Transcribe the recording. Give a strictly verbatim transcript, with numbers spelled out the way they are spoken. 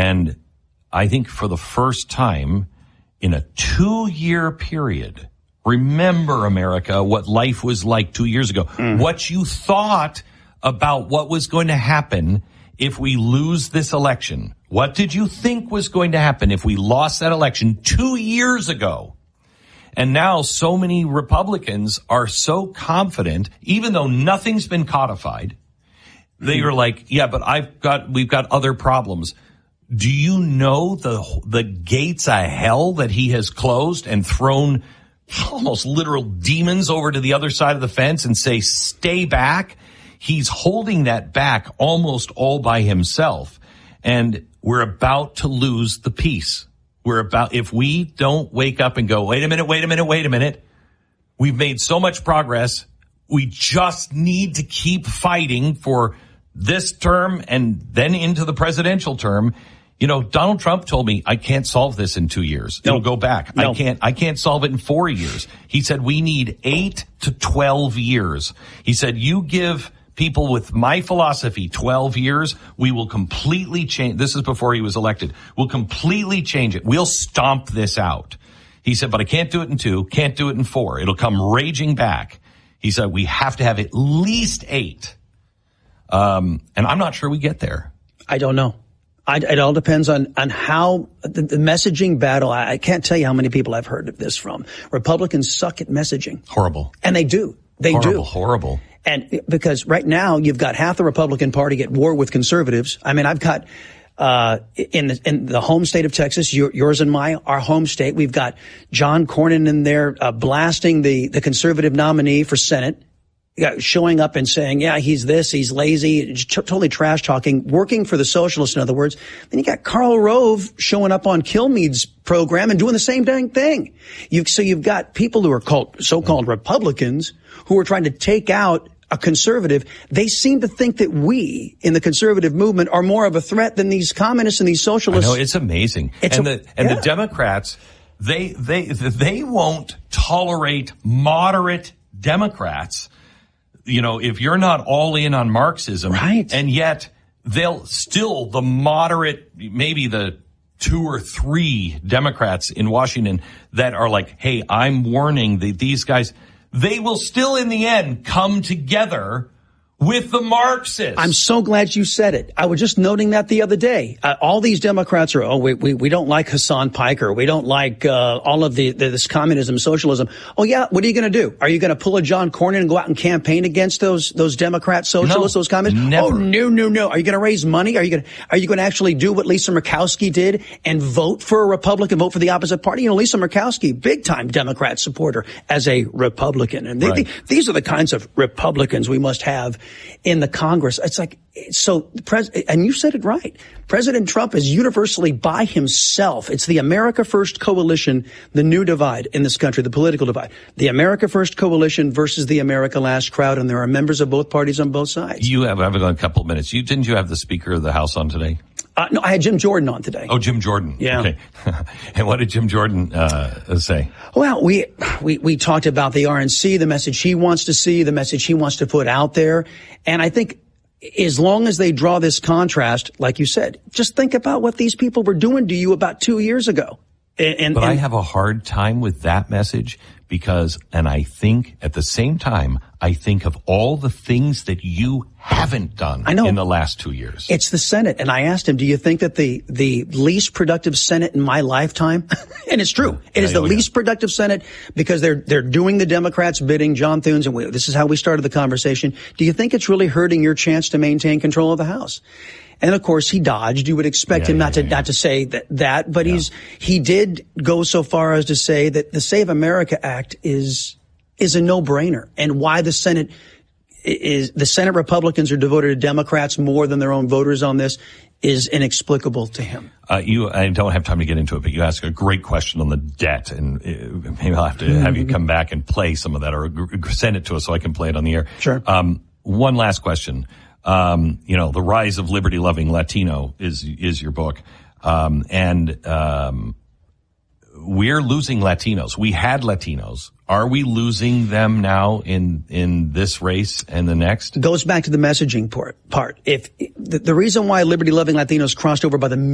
And I think for the first time in a two-year period, remember, America, what life was like two years ago. Mm. What you thought about what was going to happen if we lose this election. What did you think was going to happen if we lost that election two years ago? And now so many Republicans are so confident, even though nothing's been codified, they are like, yeah, but I've got, we've got other problems. Do you know the, the gates of hell that he has closed and thrown almost literal demons over to the other side of the fence and say, stay back? He's holding that back almost all by himself. And we're about to lose the peace. We're about, if we don't wake up and go, wait a minute, wait a minute, wait a minute. We've made so much progress. We just need to keep fighting for this term and then into the presidential term. You know, Donald Trump told me, I can't solve this in two years. No. It'll go back. No. I can't, I can't solve it in four years. He said, we need eight to twelve years. He said, you give people with my philosophy twelve years, we will completely change. This is before he was elected. We'll completely change it. We'll stomp this out. He said, but I can't do it in two, can't do it in four. It'll come raging back. He said, we have to have at least eight. Um, and I'm not sure we get there. I don't know. I, it all depends on, on how the, the messaging battle. I, I can't tell you how many people I've heard of this from. Republicans suck at messaging. Horrible. And they do. They horrible, do. Horrible. And because right now you've got half the Republican Party at war with conservatives. I mean, I've got, uh, in the, in the home state of Texas, your, yours and my, our home state, we've got John Cornyn in there, uh, blasting the, the conservative nominee for Senate. Showing up and saying, yeah, he's this, he's lazy, totally trash talking, working for the socialists, in other words. Then you got Karl Rove showing up on Kilmeade's program and doing the same dang thing. You've, so you've got people who are called, so-called Republicans who are trying to take out a conservative. They seem to think that we in the conservative movement are more of a threat than these communists and these socialists. I know, it's amazing. It's and a, the, and yeah. the Democrats, they, they, they won't tolerate moderate Democrats. You know, if you're not all in on Marxism, right. And yet they'll still, the moderate, maybe the two or three Democrats in Washington that are like, hey, I'm warning that these guys, they will still in the end come together with the Marxists. I'm so glad you said it. I was just noting that the other day. Uh, all these Democrats are, oh, we, we, we don't like Hassan Piker. We don't like, uh, all of the, the, this communism, socialism. Oh, yeah. What are you going to do? Are you going to pull a John Cornyn and go out and campaign against those, those Democrat socialists, no, those communists? Never. Oh, no, no, no. Are you going to raise money? Are you going to, are you going to actually do what Lisa Murkowski did and vote for a Republican, vote for the opposite party? You know, Lisa Murkowski, big time Democrat supporter as a Republican. And they, right. they, these are the kinds of Republicans we must have in the Congress. It's like, so the pres, and you said it right. President Trump is universally by himself. It's the America First coalition, the new divide in this country, the political divide. The America First coalition versus the America Last crowd, and there are members of both parties on both sides. You have, I have a couple of minutes. You, didn't you have the Speaker of the House on today? Uh, no, I had Jim Jordan on today. Oh, Jim Jordan. Yeah. Okay. And what did Jim Jordan uh, say? Well, we, we, we talked about the R N C, the message he wants to see, the message he wants to put out there. And I think as long as they draw this contrast, like you said, just think about what these people were doing to you about two years ago. And, and, but and, I have a hard time with that message because, and I think at the same time, I think of all the things that you haven't done I know. in the last two years. It's the Senate. And I asked him, do you think that the, the least productive Senate in my lifetime, and it's true, it is the least productive Senate because they're, they're doing the Democrats' bidding, John Thunes, and we, this is how we started the conversation. Do you think it's really hurting your chance to maintain control of the House? And of course, he dodged. You would expect yeah, him not yeah, to, yeah. not to say that, that, but yeah. he's, he did go so far as to say that the Save America Act is, is a no-brainer, and why the Senate is, the Senate Republicans are devoted to Democrats more than their own voters on this is inexplicable to him. Uh, you, I don't have time to get into it, but you asked a great question on the debt, and uh, maybe I'll have to mm-hmm. have you come back and play some of that, or g- send it to us so I can play it on the air. Sure. Um, one last question. Um, you know, The Rise of Liberty-Loving Latino is, is your book. Um, and, um, we're losing Latinos. We had Latinos. Are we losing them now in, in this race and the next? Goes back to the messaging part. part. If the, the reason why liberty-loving Latinos crossed over by the